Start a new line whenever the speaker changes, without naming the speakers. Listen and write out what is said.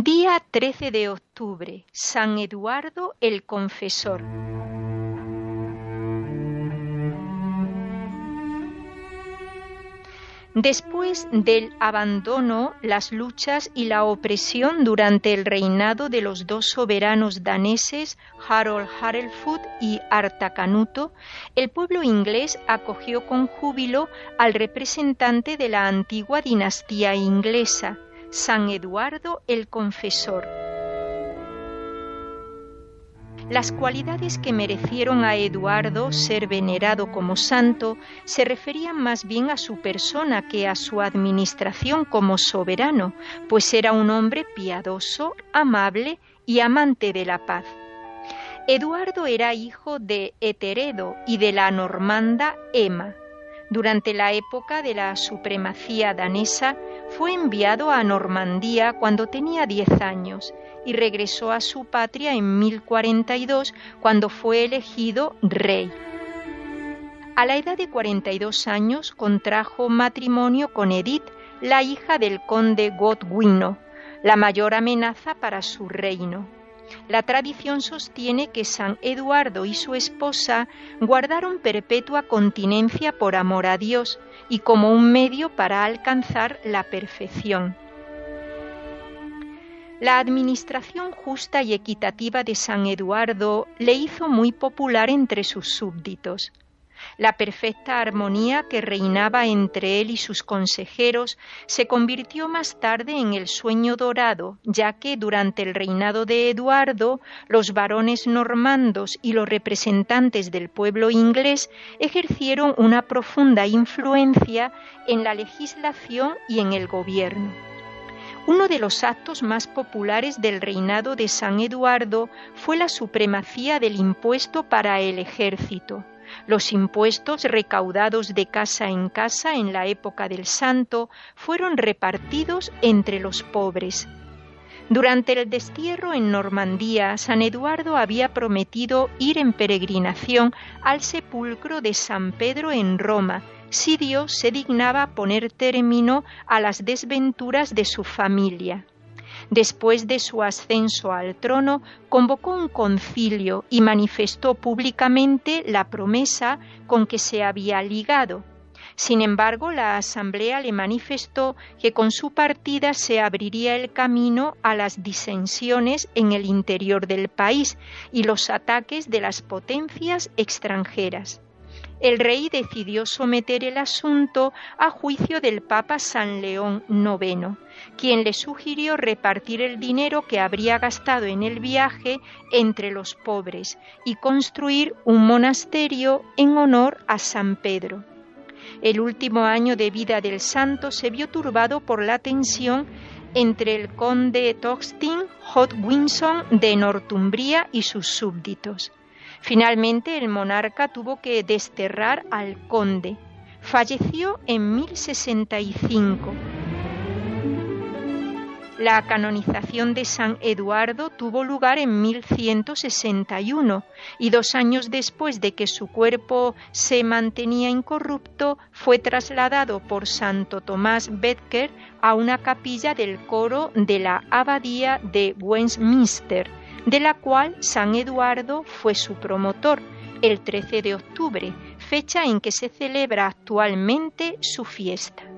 Día 13 de octubre, San Eduardo el Confesor. Después del abandono, las luchas y la opresión durante el reinado de los dos soberanos daneses, Harold Harelfut y Artacanuto, el pueblo inglés acogió con júbilo al representante de la antigua dinastía inglesa, San Eduardo el Confesor. Las cualidades que merecieron a Eduardo ser venerado como santo se referían más bien a su persona que a su administración como soberano, pues era un hombre piadoso, amable y amante de la paz. Eduardo era hijo de Eteredo y de la normanda Emma. Durante la época de la supremacía danesa, fue enviado a Normandía cuando tenía 10 años y regresó a su patria en 1042 cuando fue elegido rey. A la edad de 42 años contrajo matrimonio con Edith, la hija del conde Godwino, la mayor amenaza para su reino. La tradición sostiene que San Eduardo y su esposa guardaron perpetua continencia por amor a Dios y como un medio para alcanzar la perfección. La administración justa y equitativa de San Eduardo le hizo muy popular entre sus súbditos. La perfecta armonía que reinaba entre él y sus consejeros se convirtió más tarde en el sueño dorado, ya que durante el reinado de Eduardo, los varones normandos y los representantes del pueblo inglés ejercieron una profunda influencia en la legislación y en el gobierno. Uno de los actos más populares del reinado de San Eduardo fue la supremacía del impuesto para el ejército. Los impuestos recaudados de casa en la época del santo fueron repartidos entre los pobres. Durante el destierro en Normandía, San Eduardo había prometido ir en peregrinación al sepulcro de San Pedro en Roma, si Dios se dignaba poner término a las desventuras de su familia. Después de su ascenso al trono, convocó un concilio y manifestó públicamente la promesa con que se había ligado. Sin embargo, la asamblea le manifestó que con su partida se abriría el camino a las disensiones en el interior del país y los ataques de las potencias extranjeras. El rey decidió someter el asunto a juicio del Papa San León IX, quien le sugirió repartir el dinero que habría gastado en el viaje entre los pobres y construir un monasterio en honor a San Pedro. El último año de vida del santo se vio turbado por la tensión entre el conde Thorstein Hodgkinson de Northumbria y sus súbditos. Finalmente, el monarca tuvo que desterrar al conde. Falleció en 1065. La canonización de San Eduardo tuvo lugar en 1161 y 2 años después de que su cuerpo se mantenía incorrupto, fue trasladado por Santo Tomás Becket a una capilla del coro de la abadía de Westminster, de la cual San Eduardo fue su promotor, el 13 de octubre, fecha en que se celebra actualmente su fiesta.